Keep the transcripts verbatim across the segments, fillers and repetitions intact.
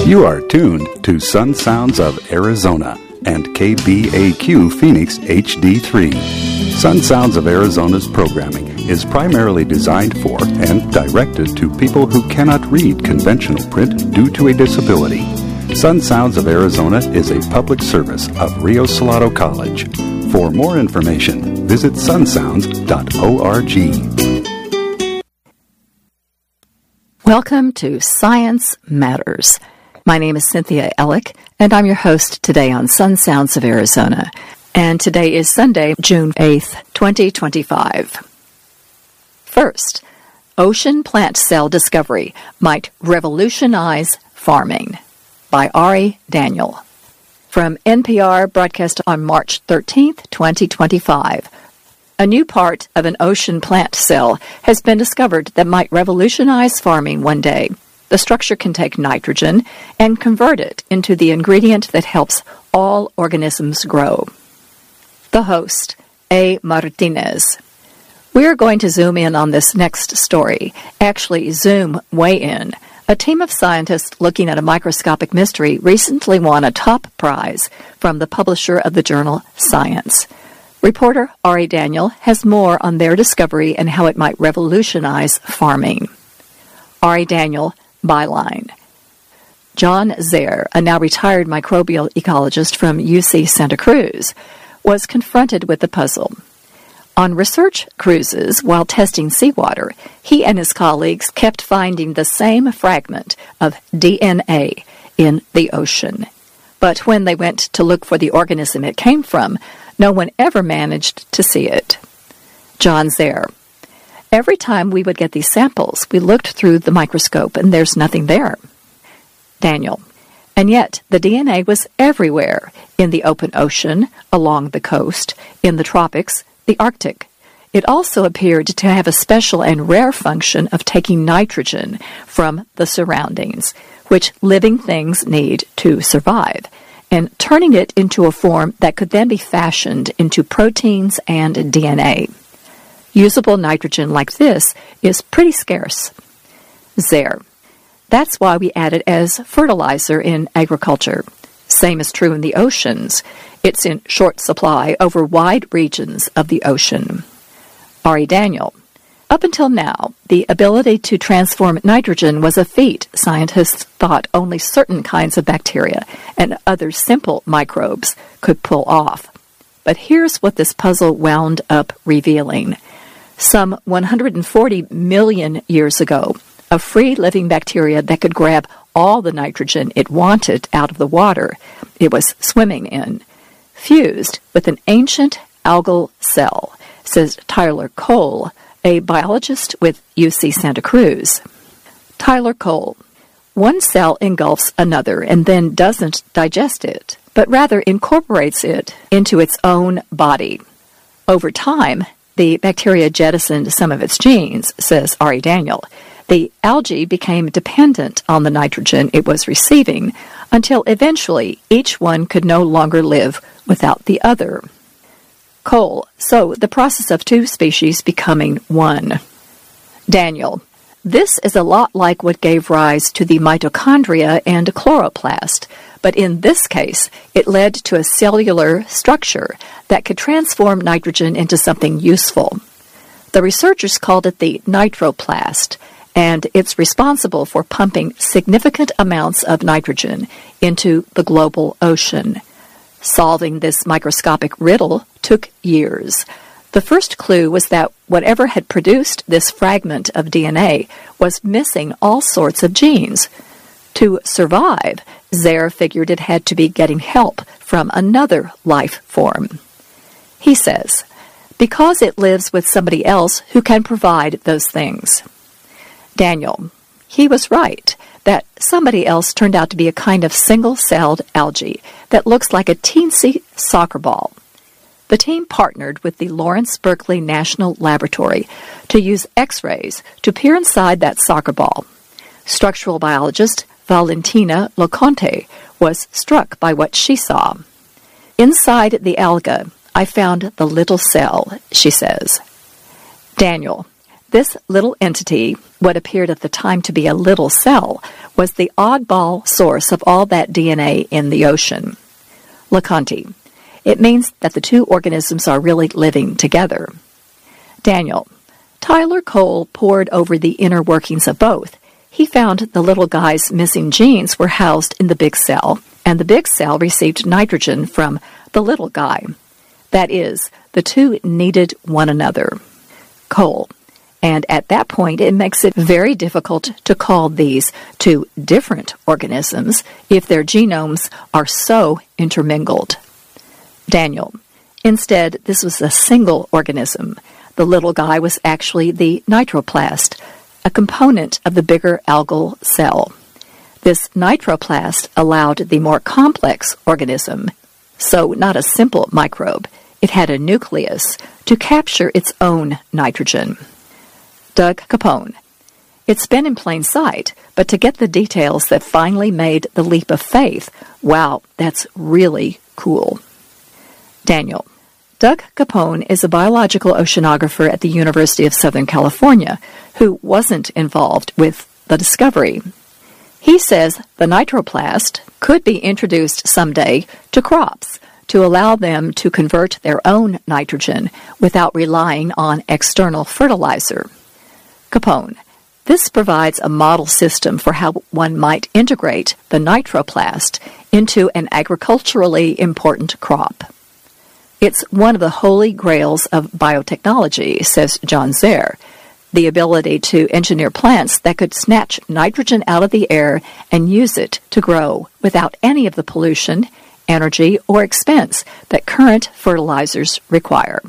You are tuned to Sun Sounds of Arizona and K B A Q Phoenix H D three. Sun Sounds of Arizona's programming is primarily designed for and directed to people who cannot read conventional print due to a disability. Sun Sounds of Arizona is a public service of Rio Salado College. For more information, visit sun sounds dot org. Welcome to Science Matters. My name is Cynthia Ellick, and I'm your host today on Sun Sounds of Arizona. And today is Sunday, June eighth, twenty twenty-five. First, ocean plant cell discovery might revolutionize farming by Ari Daniel. From N P R, broadcast on March thirteenth, twenty twenty-five. A new part of an ocean plant cell has been discovered that might revolutionize farming one day. The structure can take nitrogen and convert it into the ingredient that helps all organisms grow. The host, A. Martinez. We're going to zoom in on this next story, actually zoom way in. A team of scientists looking at a microscopic mystery recently won a top prize from the publisher of the journal Science. Reporter Ari Daniel has more on their discovery and how it might revolutionize farming. Ari Daniel, byline. John Zare, a now retired microbial ecologist from U C Santa Cruz, was confronted with the puzzle. On research cruises while testing seawater, he and his colleagues kept finding the same fragment of D N A in the ocean. But when they went to look for the organism it came from, no one ever managed to see it. John Zare. Every time we would get these samples, we looked through the microscope and there's nothing there. Daniel. And yet, the D N A was everywhere, in the open ocean, along the coast, in the tropics, the Arctic. It also appeared to have a special and rare function of taking nitrogen from the surroundings, which living things need to survive, and turning it into a form that could then be fashioned into proteins and D N A. Usable nitrogen like this is pretty scarce. Zare. That's why we add it as fertilizer in agriculture. Same is true in the oceans. It's in short supply over wide regions of the ocean. Ari Daniel. Up until now, the ability to transform nitrogen was a feat scientists thought only certain kinds of bacteria and other simple microbes could pull off. But here's what this puzzle wound up revealing. Some one hundred forty million years ago, a free-living bacteria that could grab all the nitrogen it wanted out of the water it was swimming in, fused with an ancient algal cell, says Tyler Cole, a biologist with U C Santa Cruz. Tyler Cole. One cell engulfs another and then doesn't digest it, but rather incorporates it into its own body. Over time, the bacteria jettisoned some of its genes, says Ari Daniel. The algae became dependent on the nitrogen it was receiving until eventually each one could no longer live without the other. Cole. So the process of two species becoming one. Daniel. This is a lot like what gave rise to the mitochondria and chloroplast, but in this case, it led to a cellular structure that could transform nitrogen into something useful. The researchers called it the nitroplast, and it's responsible for pumping significant amounts of nitrogen into the global ocean. Solving this microscopic riddle took years. The first clue was that whatever had produced this fragment of D N A was missing all sorts of genes. To survive, Zare figured it had to be getting help from another life form. He says, because it lives with somebody else who can provide those things. Daniel. He was right. That somebody else turned out to be a kind of single-celled algae that looks like a teensy soccer ball. The team partnered with the Lawrence Berkeley National Laboratory to use X-rays to peer inside that soccer ball. Structural biologist Valentina Loconte was struck by what she saw. Inside the alga, I found the little cell, she says. Daniel. This little entity, what appeared at the time to be a little cell, was the oddball source of all that D N A in the ocean. LeConte. It means that the two organisms are really living together. Daniel. Tyler Cole pored over the inner workings of both. He found the little guy's missing genes were housed in the big cell, and the big cell received nitrogen from the little guy. That is, the two needed one another. Cole. And at that point, it makes it very difficult to call these two different organisms if their genomes are so intermingled. Daniel. Instead, this was a single organism. The little guy was actually the nitroplast, a component of the bigger algal cell. This nitroplast allowed the more complex organism, so not a simple microbe, it had a nucleus, to capture its own nitrogen. Doug Capone. It's been in plain sight, but to get the details that finally made the leap of faith, wow, that's really cool. Daniel. Doug Capone is a biological oceanographer at the University of Southern California who wasn't involved with the discovery. He says the nitroplast could be introduced someday to crops to allow them to convert their own nitrogen without relying on external fertilizer. Capone. This provides a model system for how one might integrate the nitroplast into an agriculturally important crop. It's one of the holy grails of biotechnology, says John Zare, the ability to engineer plants that could snatch nitrogen out of the air and use it to grow without any of the pollution, energy, or expense that current fertilizers require.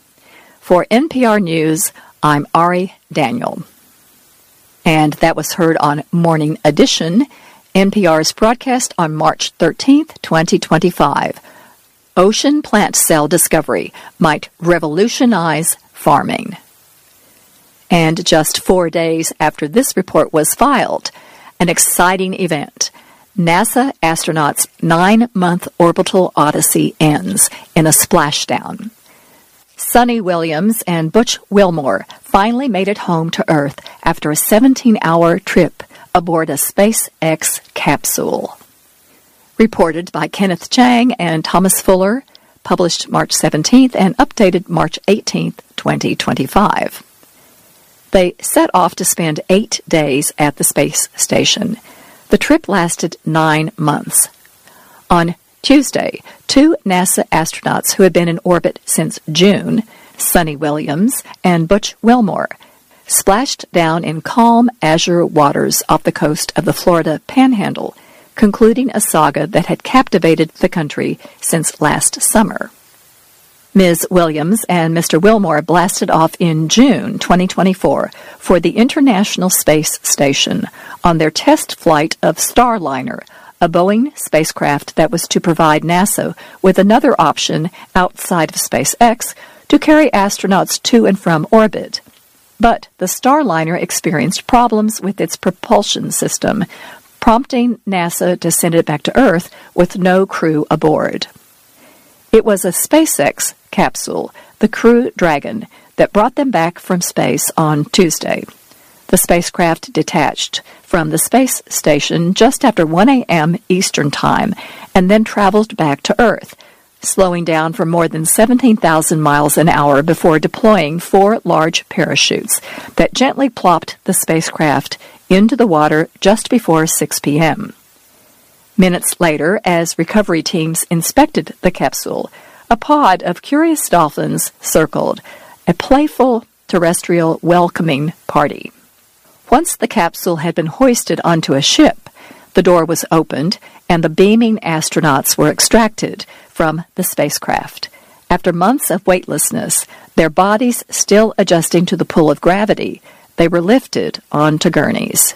For N P R News, I'm Ari Daniel. And that was heard on Morning Edition, N P R's broadcast on March thirteenth, twenty twenty-five. Ocean plant cell discovery might revolutionize farming. And just four days after this report was filed, an exciting event. NASA astronauts' nine-month orbital odyssey ends in a splashdown. Sunny Williams and Butch Wilmore finally made it home to Earth after a seventeen-hour trip aboard a SpaceX capsule. Reported by Kenneth Chang and Thomas Fuller, published March seventeenth and updated March eighteenth, twenty twenty-five. They set off to spend eight days at the space station. The trip lasted nine months. On Tuesday, two NASA astronauts who had been in orbit since June, Sunny Williams and Butch Wilmore, splashed down in calm azure waters off the coast of the Florida Panhandle, concluding a saga that had captivated the country since last summer. Miz Williams and Mister Wilmore blasted off in June twenty twenty-four for the International Space Station on their test flight of Starliner, a Boeing spacecraft that was to provide NASA with another option outside of SpaceX to carry astronauts to and from orbit. But the Starliner experienced problems with its propulsion system, prompting NASA to send it back to Earth with no crew aboard. It was a SpaceX capsule, the Crew Dragon, that brought them back from space on Tuesday. The spacecraft detached from the space station just after one a.m. Eastern Time and then traveled back to Earth, slowing down for more than seventeen thousand miles an hour before deploying four large parachutes that gently plopped the spacecraft into the water just before six p.m. Minutes later, as recovery teams inspected the capsule, a pod of curious dolphins circled, a playful terrestrial welcoming party. Once the capsule had been hoisted onto a ship, the door was opened and the beaming astronauts were extracted from the spacecraft. After months of weightlessness, their bodies still adjusting to the pull of gravity, they were lifted onto gurneys.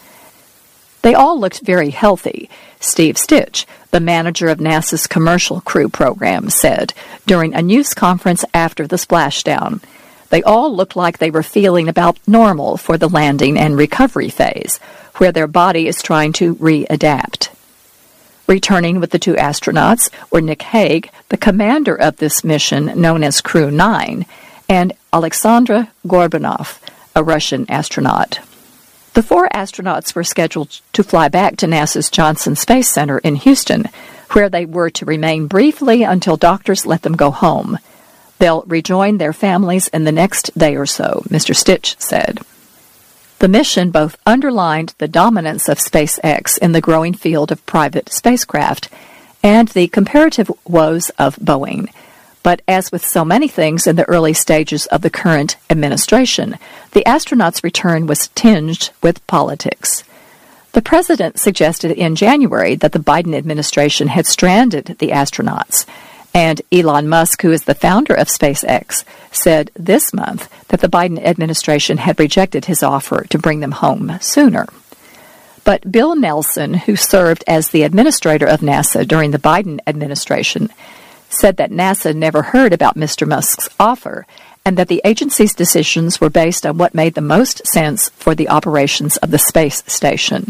They all looked very healthy, Steve Stitch, the manager of NASA's Commercial Crew Program, said during a news conference after the splashdown. They all looked like they were feeling about normal for the landing and recovery phase, where their body is trying to readapt. Returning with the two astronauts were Nick Hague, the commander of this mission known as Crew nine, and Alexandra Gorbanov, a Russian astronaut. The four astronauts were scheduled to fly back to NASA's Johnson Space Center in Houston, where they were to remain briefly until doctors let them go home. They'll rejoin their families in the next day or so, Mister Stitch said. The mission both underlined the dominance of SpaceX in the growing field of private spacecraft and the comparative woes of Boeing. But as with so many things in the early stages of the current administration, the astronauts' return was tinged with politics. The president suggested in January that the Biden administration had stranded the astronauts, and Elon Musk, who is the founder of SpaceX, said this month that the Biden administration had rejected his offer to bring them home sooner. But Bill Nelson, who served as the administrator of NASA during the Biden administration, said that NASA never heard about Mister Musk's offer and that the agency's decisions were based on what made the most sense for the operations of the space station.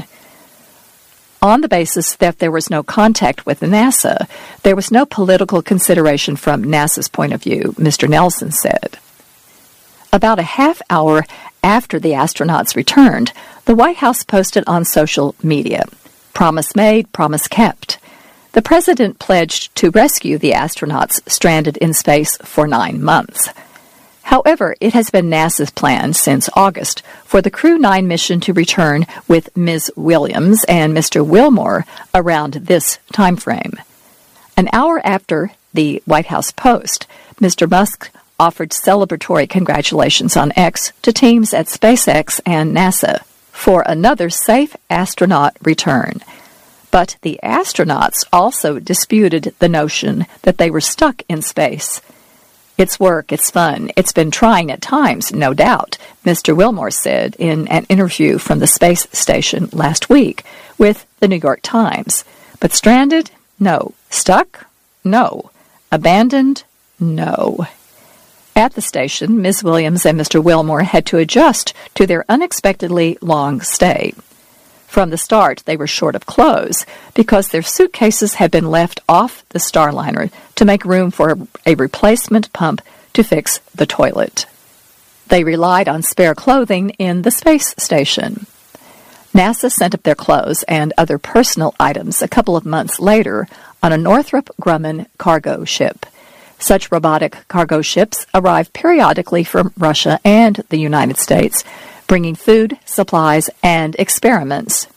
On the basis that there was no contact with NASA, there was no political consideration from NASA's point of view, Mister Nelson said. About a half hour after the astronauts returned, the White House posted on social media, "Promise made, promise kept." The president pledged to rescue the astronauts stranded in space for nine months. However, it has been NASA's plan since August for the Crew nine mission to return with Miz Williams and Mister Wilmore around this time frame. An hour after the White House post, Mister Musk offered celebratory congratulations on X to teams at SpaceX and NASA for another safe astronaut return. But the astronauts also disputed the notion that they were stuck in space. "It's work, it's fun, it's been trying at times, no doubt," Mister Wilmore said in an interview from the space station last week with the New York Times. But stranded? No. Stuck? No. Abandoned? No. At the station, Miz Williams and Mister Wilmore had to adjust to their unexpectedly long stay. From the start, they were short of clothes because their suitcases had been left off the Starliner to make room for a replacement pump to fix the toilet. They relied on spare clothing in the space station. NASA sent up their clothes and other personal items a couple of months later on a Northrop Grumman cargo ship. Such robotic cargo ships arrive periodically from Russia and the United States, bringing food, supplies, and experiments.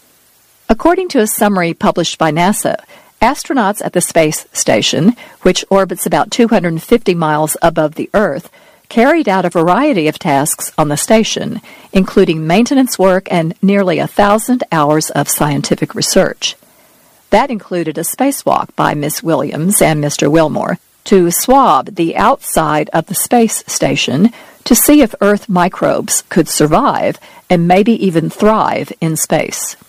According to a summary published by NASA, astronauts at the space station, which orbits about two hundred fifty miles above the Earth, carried out a variety of tasks on the station, including maintenance work and nearly a thousand hours of scientific research. That included a spacewalk by Miss Williams and Mister Wilmore to swab the outside of the space station to see if Earth microbes could survive and maybe even thrive in space.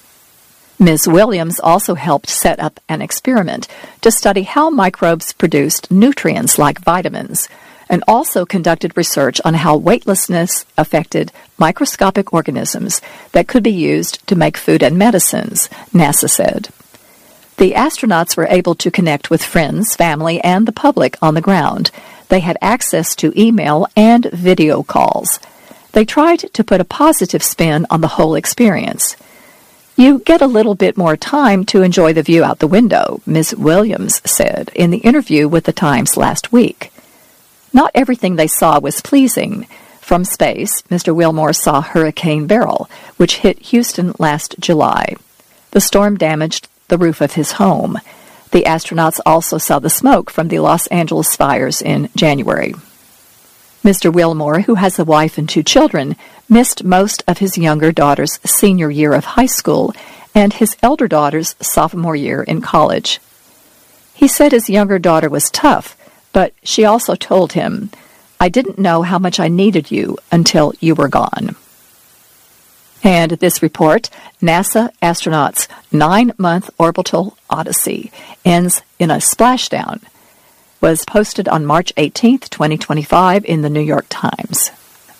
Miz Williams also helped set up an experiment to study how microbes produced nutrients like vitamins, and also conducted research on how weightlessness affected microscopic organisms that could be used to make food and medicines, NASA said. The astronauts were able to connect with friends, family, and the public on the ground. They had access to email and video calls. They tried to put a positive spin on the whole experience. "You get a little bit more time to enjoy the view out the window," Miz Williams said in the interview with the Times last week. Not everything they saw was pleasing. From space, Mister Wilmore saw Hurricane Beryl, which hit Houston last July. The storm damaged the roof of his home. The astronauts also saw the smoke from the Los Angeles fires in January. Mister Wilmore, who has a wife and two children, missed most of his younger daughter's senior year of high school and his elder daughter's sophomore year in college. He said his younger daughter was tough, but she also told him, "I didn't know how much I needed you until you were gone." And this report, NASA astronauts' nine-month orbital odyssey, ends in a splashdown, was posted on March eighteenth, twenty twenty-five in the New York Times.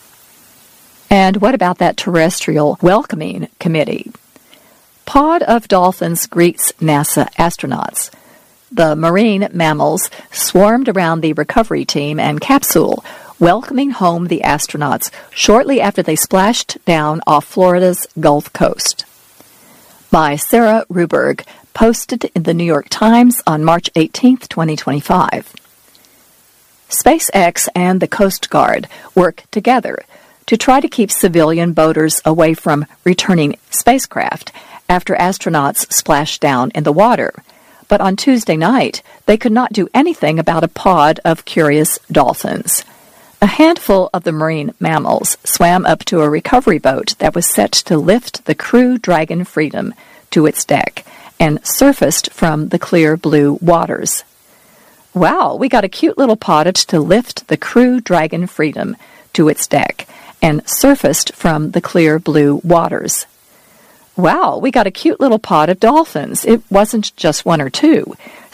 And what about that terrestrial welcoming committee? Pod of dolphins greets NASA astronauts. The marine mammals swarmed around the recovery team and capsule, welcoming home the astronauts shortly after they splashed down off Florida's Gulf Coast. By Sarah Ruberg, posted in the New York Times on March eighteenth, twenty twenty-five. SpaceX and the Coast Guard work together to try to keep civilian boaters away from returning spacecraft after astronauts splashed down in the water. But on Tuesday night, they could not do anything about a pod of curious dolphins. A handful of the marine mammals swam up to a recovery boat that was set to lift the Crew Dragon Freedom to its deck and surfaced from the clear blue waters. Wow, we got a cute little pod to lift the Crew Dragon Freedom to its deck and surfaced from the clear blue waters. Wow, we got a cute little pod of dolphins. It wasn't just one or two.